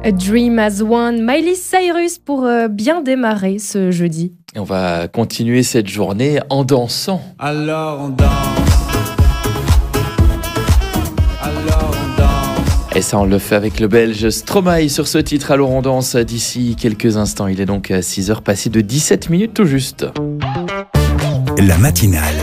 A Dream as One, Miley Cyrus pour bien démarrer ce jeudi. Et on va continuer cette journée en dansant. Alors on danse. Alors on danse. Et ça, on le fait avec le Belge Stromae sur ce titre. Alors on danse d'ici quelques instants. Il est donc à 6h passé de 17 minutes tout juste. La matinale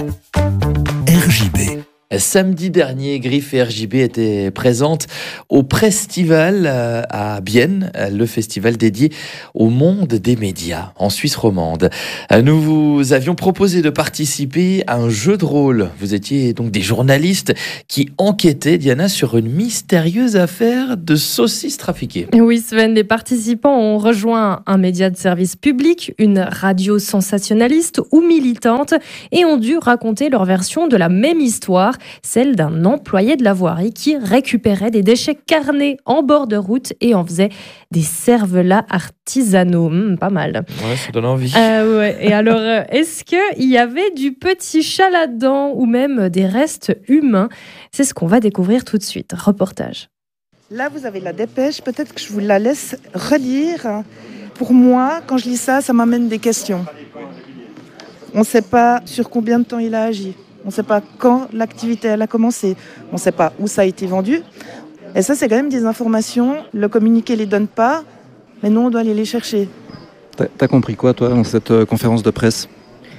RJB. Samedi dernier, Griff et RJB étaient présentes au Prestival à Bienne, le festival dédié au monde des médias en Suisse romande. Nous vous avions proposé de participer à un jeu de rôle. Vous étiez donc des journalistes qui enquêtaient, Diana, sur une mystérieuse affaire de saucisses trafiquées. Oui, Sven, les participants ont rejoint un média de service public, une radio sensationnaliste ou militante, et ont dû raconter leur version de la même histoire, celle d'un employé de la voirie qui récupérait des déchets carnés en bord de route et en faisait des cervelas artisanaux. Pas mal. Ouais, ça donne envie. Ouais. Et alors, est-ce qu'il y avait du petit chat là-dedans ou même des restes humains ? C'est ce qu'on va découvrir tout de suite. Reportage. Là, vous avez la dépêche. Peut-être que je vous la laisse relire. Pour moi, quand je lis ça, ça m'amène des questions. On ne sait pas sur combien de temps il a agi. On ne sait pas quand l'activité elle a commencé. On ne sait pas où ça a été vendu. Et ça, c'est quand même des informations. Le communiqué ne les donne pas, mais nous, on doit aller les chercher. T'as compris quoi, toi, dans cette conférence de presse ?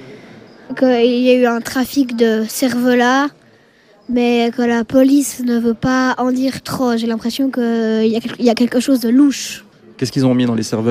Qu'il y a eu un trafic de cervelas, mais que la police ne veut pas en dire trop. J'ai l'impression qu'il y a quelque chose de louche. Qu'est-ce qu'ils ont mis dans les cervelas ?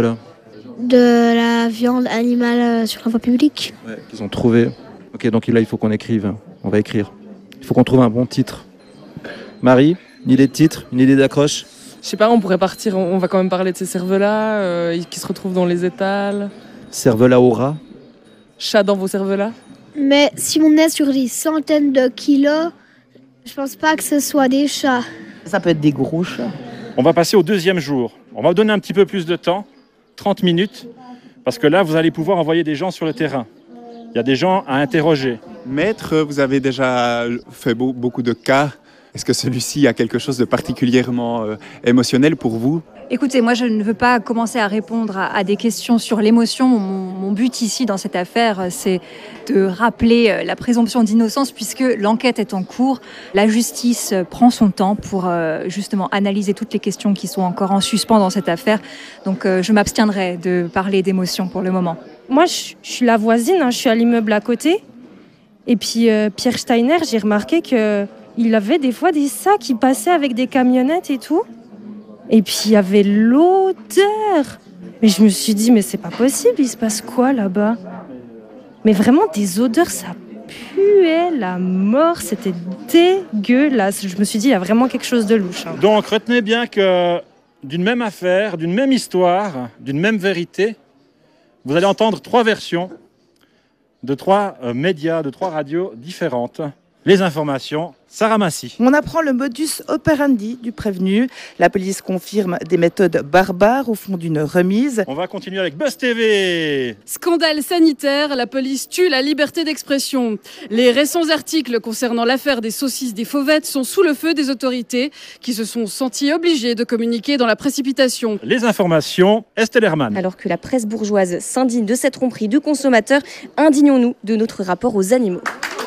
De la viande animale sur la voie publique. Ouais, qu'ils ont trouvé. Ok, donc là, il faut qu'on écrive. On va écrire. Il faut qu'on trouve un bon titre. Marie, une idée de titre, une idée d'accroche ? Je sais pas, on pourrait partir, on va quand même parler de ces cervelas qui se retrouvent dans les étals. Cervelas au rat ? Chat dans vos cervelas. Mais si on est sur des centaines de kilos, je pense pas que ce soit des chats. Ça peut être des gros chats. On va passer au deuxième jour. On va vous donner un petit peu plus de temps, 30 minutes, parce que là, vous allez pouvoir envoyer des gens sur le terrain. Il y a des gens à interroger. Maître, vous avez déjà fait beaucoup de cas. Est-ce que celui-ci a quelque chose de particulièrement émotionnel pour vous ? Écoutez, moi je ne veux pas commencer à répondre à des questions sur l'émotion. Mon but ici dans cette affaire, c'est de rappeler la présomption d'innocence puisque l'enquête est en cours. La justice prend son temps pour justement analyser toutes les questions qui sont encore en suspens dans cette affaire. Donc je m'abstiendrai de parler d'émotion pour le moment. Moi, je suis la voisine, je suis à l'immeuble à côté. Et puis Pierre Steiner, j'ai remarqué qu'il avait des fois des sacs qui passaient avec des camionnettes et tout. Et puis il y avait l'odeur. Mais je me suis dit, mais c'est pas possible, il se passe quoi là-bas ? Mais vraiment des odeurs, ça puait la mort, c'était dégueulasse. Je me suis dit, il y a vraiment quelque chose de louche. Donc retenez bien que d'une même affaire, d'une même histoire, d'une même vérité, vous allez entendre 3 versions de 3 médias, de 3 radios différentes. Les informations, Sarah Massy. On apprend le modus operandi du prévenu. La police confirme des méthodes barbares au fond d'une remise. On va continuer avec Buzz TV. Scandale sanitaire, la police tue la liberté d'expression. Les récents articles concernant l'affaire des saucisses des Fauvettes sont sous le feu des autorités qui se sont senties obligées de communiquer dans la précipitation. Les informations, Estelle Hermann. Alors que la presse bourgeoise s'indigne de cette tromperie du consommateur, indignons-nous de notre rapport aux animaux.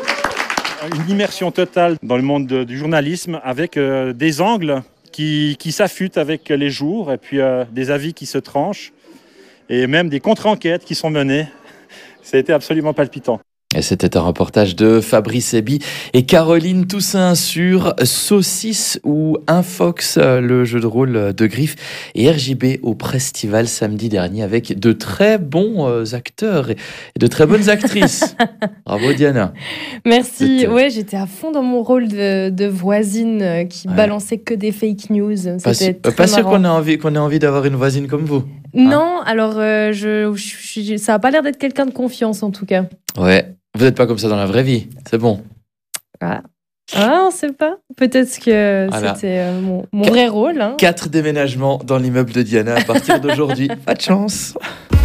Une immersion totale dans le monde du journalisme avec des angles qui s'affûtent avec les jours et puis des avis qui se tranchent et même des contre-enquêtes qui sont menées. Ça a été absolument palpitant. Et c'était un reportage de Fabrice Eby et Caroline Toussaint sur Saucisse ou Infox, le jeu de rôle de Griff et RJB au Prestival samedi dernier avec de très bons acteurs et de très bonnes actrices. Bravo Diana. Merci. Ouais, j'étais à fond dans mon rôle de voisine qui balançait que des fake news. C'était pas sûr qu'on ait envie d'avoir une voisine comme vous. Non, alors ça a pas l'air d'être quelqu'un de confiance en tout cas. Ouais. Vous n'êtes pas comme ça dans la vraie vie, c'est bon. Ah, on ne sait pas. Peut-être que c'était mon vrai rôle. 4 déménagements dans l'immeuble de Diana à partir d'aujourd'hui. Pas de chance.